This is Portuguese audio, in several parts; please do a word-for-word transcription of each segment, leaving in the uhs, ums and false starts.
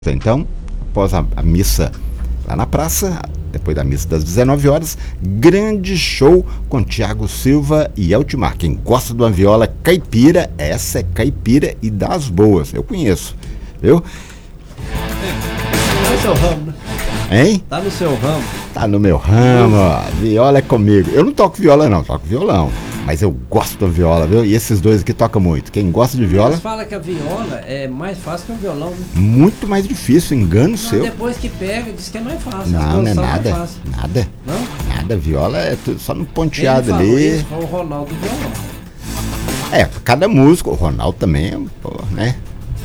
Então, após a, a missa lá na praça, depois da missa das dezenove horas, grande show com Thiago Silva e Eltimar. Quem gosta de uma viola caipira, essa é caipira e das boas, eu conheço, viu? Tá no seu ramo, né? Hein? Tá no seu ramo. Tá no meu ramo, ó. Viola é comigo. Eu não toco viola não, toco violão. Mas eu gosto da viola, viu? E esses dois aqui tocam muito. Quem gosta de viola... Eles falam que a viola é mais fácil que o violão, né? Muito mais difícil, engano Não, seu. Depois que pega, diz que é mais fácil. Não, não é nada. É fácil. Nada. Não? Nada. Viola é tudo, só no ponteado Ele falou ali. isso, foi o Ronaldo violão. É, cada músico, o Ronaldo também, pô, né?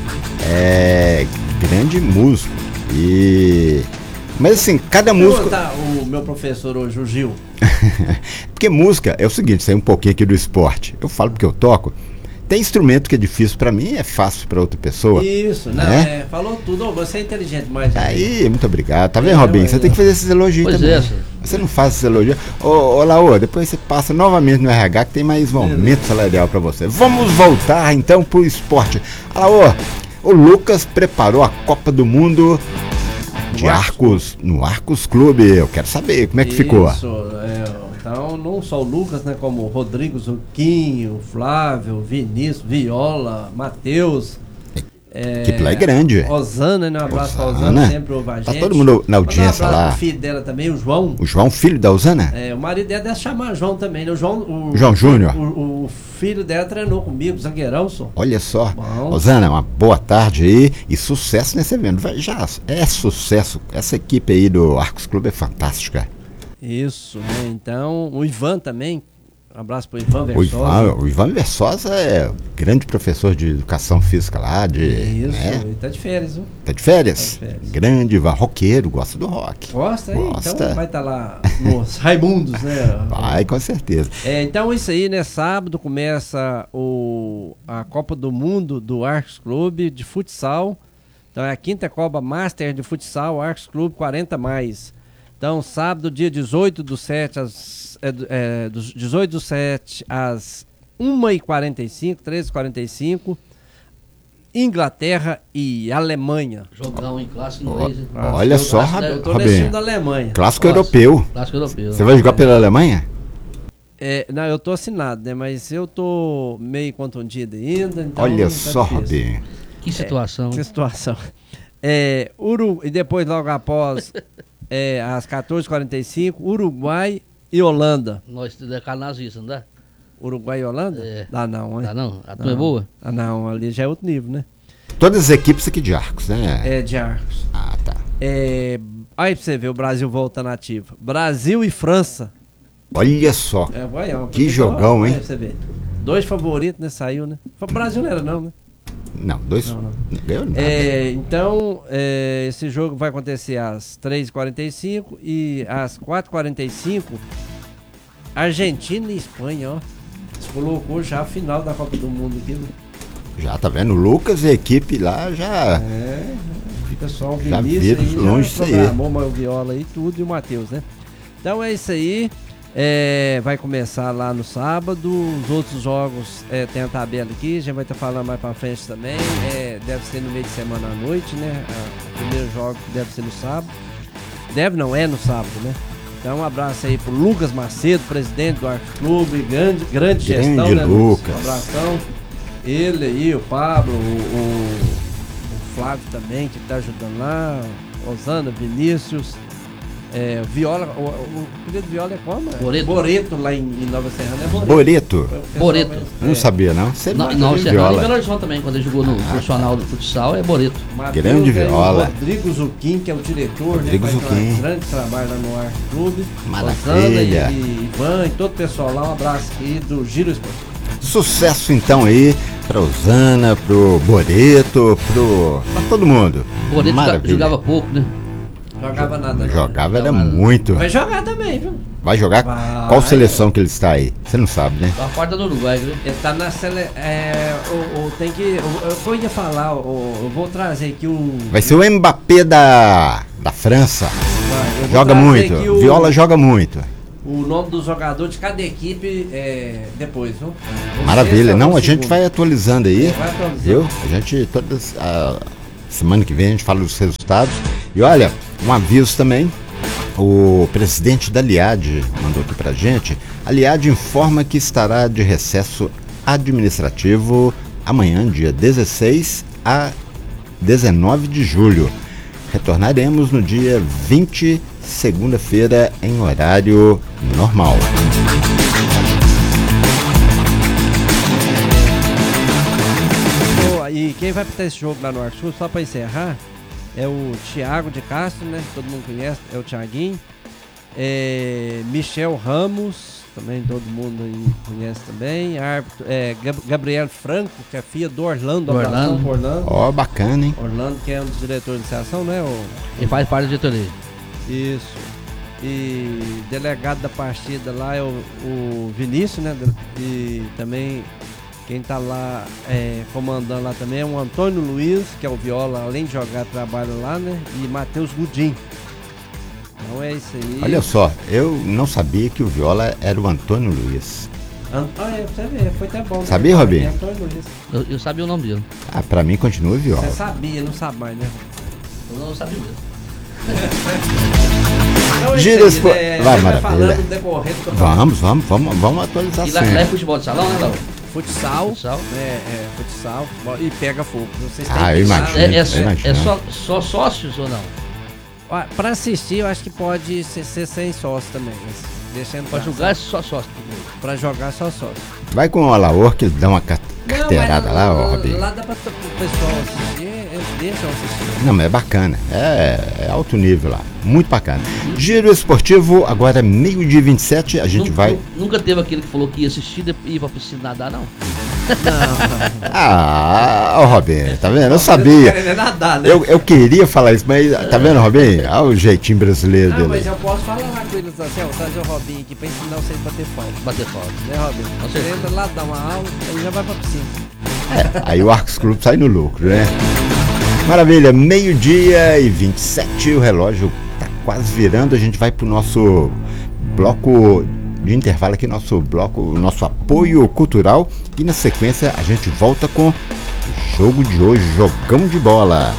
É grande músico. E... Mas assim, cada músico... Tá o meu professor hoje, o Gil. Porque música é o seguinte, sai um pouquinho aqui do esporte. Eu falo porque eu toco. Tem instrumento que é difícil pra mim, é fácil pra outra pessoa. Isso, né? né? É, falou tudo. Ô, você é inteligente mais. Aí, muito obrigado. Tá vendo, É, Robinho? mas- Você tem que fazer esses elogios Pois também. é, senhor. Você não faz esses elogios. Ô, ô Laô, depois você passa novamente no R H que tem mais um aumento salarial pra você. Vamos voltar então pro esporte. Laô, o Lucas preparou a Copa do Mundo de Arcos, no Arcos Clube. Eu quero saber como é que ficou. Isso, é, então não só o Lucas, né, como o Rodrigo Zucchini, o Flávio, o Vinícius, Viola, Matheus. É, Que play grande. Osana, né? Um abraço pra Osana. Osana, sempre ouve a Tá gente. todo mundo na audiência Mandar um abraço lá. pro filho dela também, o João. O João, filho da Usana? É, o marido dela deve chamar João também, né? O João, o, João Júnior. O, o filho dela treinou comigo, zagueirão, só. Olha só. Bom. Osana, uma boa tarde aí e sucesso nesse evento. Vai, já é sucesso. Essa equipe aí do Arcos Clube é fantástica. Isso, né? Então, o Ivan também. Um abraço pro Ivan O Versosa. Ivan, o Ivan Versosa é grande professor de educação física lá, de, Isso, né? ele tá de férias, viu? Tá de férias? Tá de férias. Grande Ivan, roqueiro, gosta do rock. Gosta, hein? Gosta. Então vai estar lá nos Raimundos, né? Vai, com certeza. É, então isso aí, né? Sábado começa o, a Copa do Mundo do Arcos Clube de futsal. Então é a quinta Copa Master de futsal, Arcos Clube quarenta mais. Então sábado, dia dezoito do sete às é, é, dos dezoito do sete às uma e quarenta e cinco, treze e quarenta e cinco, Inglaterra e Alemanha. Jogão em clássico inglês. hein? Ah, Olha eu só, acho, né, eu tô nesse Robinho. time da Alemanha. Clássico Nossa. europeu. Clássico europeu. Você vai jogar pela Alemanha? É, não, eu tô assinado, né? Mas eu tô meio contundido ainda. Então Olha tá só, difícil. Robinho. Que situação. Que situação. É, Uru, e depois, logo após, é, às quatorze e quarenta e cinco, Uruguai e Holanda. Nós é cá nazista, não dá? Uruguai e Holanda? É. Dá não, hein? Tá não? A tua é boa? Ah, não, ali já é outro nível, né? Todas as equipes aqui de Arcos, né? É, de Arcos. Ah, tá. É, aí pra você ver o Brasil voltando ativo. Brasil e França. Olha só. É, vai, ó, Que jogão, aí hein? pra você ver. Dois favoritos, né? Saiu, né? O Brasil não era, não, né? Não, dois. Não, Não, não. ganhou nada. É, então, é, esse jogo vai acontecer às três e quarenta e cinco e às quatro e quarenta e cinco, Argentina e Espanha, ó. Você colocou já a final da Copa do Mundo aqui, né? Já tá vendo? O Lucas e a equipe lá já. É, o pessoal, o Já Vinícius viram aí longe já isso aí. programou o Viola aí tudo e o Matheus, né? Então é isso aí. É, vai começar lá no sábado. Os outros jogos é, tem a tabela aqui, a gente vai estar falando mais pra frente também. É, deve ser no meio de semana à noite, né? A- O primeiro jogo deve ser no sábado. Deve não, é no sábado, né? Então um abraço aí pro Lucas Macedo, presidente do Arcos Clube, grande, grande gestão, Grande né, Lucas. Um abração. Ele aí, o Pablo, o, o- o Flávio também, que tá ajudando lá, Osana, Vinícius, é, Viola, o, o, o apelido de Viola é como? É? Boreto. Boreto lá em, em Nova Serrana, é Boreto. Boreto. O pessoal Boreto. vai- Eu não é, sabia, não. Você Não, manja não, de o Serrano e Belo viola. Horizonte também, quando ele jogou no profissional do futsal, é Boreto. Matheus, Grande aí, viola. Rodrigo Zucchini, que é o diretor, Rodrigo né? Faz Zucchini. um grande trabalho lá no Arcos Clube. Maravilha. Osana e, e Ivan e todo o pessoal lá, um abraço aqui do Giro Esporte. Sucesso então aí pra Usana, pro Boreto, pro. pra todo mundo. Boreto joga- Maravilha. jogava pouco, né? Jogava nada. não. Jogava era Jogava. muito. Vai jogar também, viu? Vai jogar? Vai. Qual seleção que ele está aí? Você não sabe, né? A quarta do Uruguai, viu? Ele tá na sele... É, o, o- tem que... O, o que eu ia falar, o, eu vou trazer aqui o... Vai ser o Mbappé da, da França. Vai, eu vou Joga trazer muito. aqui o- Viola joga muito. O nome do jogador de cada equipe é, depois, viu? Maravilha. Esse é o Não, a gente segundo. vai atualizando aí. É, vai atualizando. Viu? A gente todas. ah, semana que vem a gente fala dos resultados. E olha, um aviso também, o presidente da Liad mandou aqui pra gente. A Liad informa que estará de recesso administrativo amanhã, dia dezesseis a dezenove de julho. Retornaremos no dia vinte, segunda-feira, em horário normal. Oh, e quem vai para esse jogo lá no Arco Sul, só para encerrar, é o Thiago de Castro, né? Todo mundo conhece, é o Thiaguinho. É Michel Ramos, também todo mundo aí conhece também. Árbitro, é, Gab- Gabriel Franco, que é filha do Orlando. Do Orlando. abração pro Orlando. Ó, bacana, hein? Orlando, que é um dos diretores de iniciação, né? O... Ele faz parte da diretoria. Isso. E delegado da partida lá é o, o Vinícius, né? E também quem tá lá é, comandando lá também é o Antônio Luiz, que é o viola, além de jogar, trabalha lá, né? E Matheus Gudim. Então é isso aí. Olha só, eu não sabia que o Viola era o Antônio Luiz. An- Ah, é, você vê, foi até bom. né? Sabia, Robinho? É Antônio Luiz. Eu, eu sabia o nome dele. Ah, pra mim continua o Viola. Você sabia, não sabe mais, né? Eu não sabia mesmo. Então, é Gira isso esse aí, po- né? vai, A gente maravilha. falando do decorrer do campeonato. Vamos, vamos, vamos, vamos atualizar E lá, lá é sempre. futebol de salão, né, Lau? Futsal, Futsal. né? É, futsal, futebol, e pega fogo. Vocês têm Ah, que eu pensar- imagino. É, é, eu só- imagino. é só, só sócios ou não? Ó, pra assistir, eu acho que pode ser, ser sem sócio também. mas Deixando Pra jogar é só sócio. Pra jogar só sócio. Vai com o Alaor que ele dá uma car- Não, carteirada mas lá, ó, Robinho. Lá dá pra t- o pessoal assistir, eles deixam assistir. Não, mas é bacana. É, é alto nível lá. Muito bacana. Giro esportivo, agora meio-dia e vinte e sete. A gente Nunca- vai. Nunca teve aquele que falou que ia assistir e ir pra piscina nadar, não? Ah, ó, Robinho, tá vendo? Eu Não sabia. querem nadar, né? Eu, eu queria falar isso, mas tá vendo, Robinho? Olha o jeitinho brasileiro Não, mas dele. eu posso falar lá com eles assim, ó, trazer o Robinho aqui pra ensinar vocês a bater falta. Bater falta. Né, Robinho? Com Você certeza. entra lá, dá uma aula, aí já vai pra piscina. É, aí o Arcos Clube sai no lucro, né? Maravilha, meio-dia e vinte e sete, o relógio tá quase virando. A gente vai pro nosso bloco de intervalo aqui, nosso bloco, nosso apoio cultural. E na sequência a gente volta com o jogo de hoje, jogão de bola.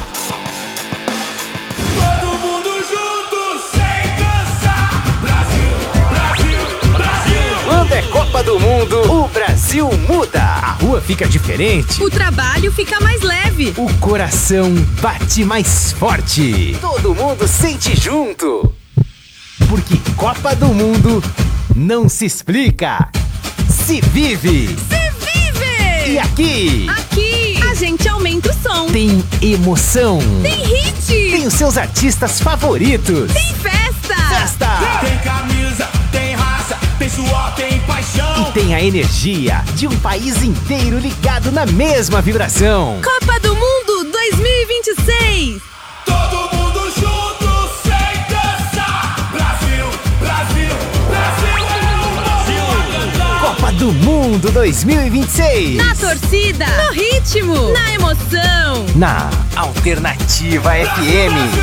Todo mundo junto, sem cansar. Brasil, Brasil, Brasil. Quando é Copa do Mundo, o Brasil muda. A rua fica diferente, O trabalho fica mais leve. o coração bate mais forte. Todo mundo sente junto. Porque Copa do Mundo não se explica, se vive. Se vive! E aqui Aqui, a gente aumenta o som. tem emoção, Tem hit. tem os seus artistas favoritos. Tem festa. Festa! Tem camisa, tem raça, tem suor, tem paixão. E tem a energia de um país inteiro ligado na mesma vibração. Copa do Mundo dois mil e vinte e seis. Todo mundo junto, sem cansar. Brasil, Brasil, Brasil é o Brasil a cantar. Copa do Mundo dois mil e vinte e seis. Na torcida. No ritmo. Na emoção. Na Alternativa F M.